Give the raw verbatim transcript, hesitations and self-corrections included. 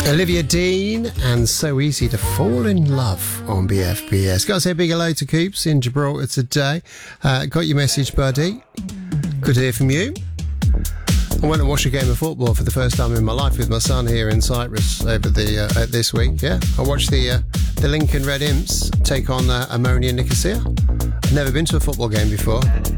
Olivia Dean and So Easy to Fall in Love on B F B S. Got to say a big hello to Coops in Gibraltar today. Uh, got your message, buddy. Good to hear from you. I went and watched a game of football for the first time in my life with my son here in Cyprus over the uh, this week. Yeah, I watched the uh, the Lincoln Red Imps take on uh, Ammonia Nicosia. I've never been to a football game before.